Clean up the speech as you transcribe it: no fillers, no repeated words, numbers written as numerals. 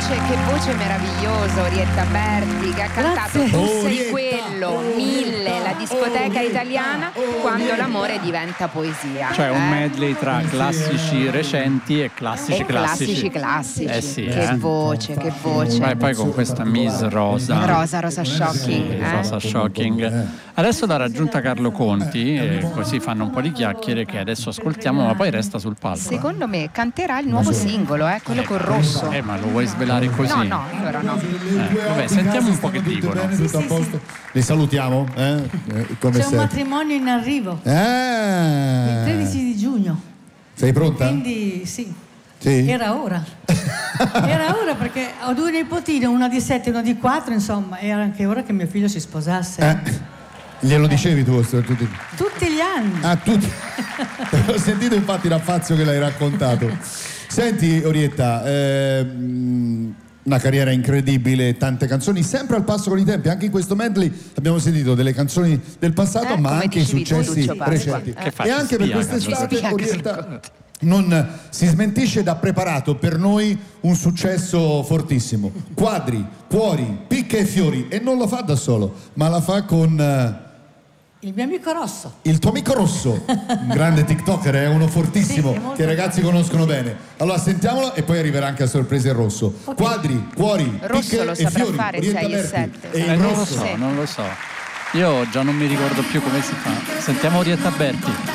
voce meravigliosa, Orietta Berti, che ha cantato Tu sei quello, 1000, la discoteca italiana, quando l'amore diventa poesia. Cioè un medley tra classici recenti e classici classici. Sì, che voce. Poi con questa Miss Rosa Shocking. Rosa Shocking. Adesso l'ha raggiunta Carlo Conti e così fanno un po' di chiacchiere che adesso ascoltiamo, ma poi resta sul palco. Secondo me canterà il nuovo singolo, quello con Rosso. Ma lo vuoi svelare così? No, allora no. Vabbè, sentiamo un po' che dicono. Sì. Li salutiamo, come c'è un matrimonio in arrivo il 13 di giugno. Sei pronta? Quindi sì. Sì? Era ora perché ho 2 nipotine, una di 7 e una di 4, insomma era anche ora che mio figlio si sposasse. Glielo dicevi tu? Tutti gli anni. Tutti. Ho sentito infatti Raffazio che l'hai raccontato. Senti Orietta, una carriera incredibile, tante canzoni, sempre al passo con i tempi. Anche in questo medley abbiamo sentito delle canzoni del passato, ma anche i successi recenti. E anche per quest'estate Orietta non si smentisce, da preparato per noi un successo fortissimo. Quadri, cuori, picche e fiori, e non lo fa da solo, ma la fa con il mio amico Rosso. Il tuo amico Rosso, un grande tiktoker, è uno fortissimo, sì, che i ragazzi conoscono bene. Allora sentiamolo e poi arriverà anche a sorpresa il Rosso. Okay. Quadri, cuori, Rosso picche lo e fiori, fare 6 e 7. Non lo so. Io già non mi ricordo più come si fa. Sentiamo Orietta Berti.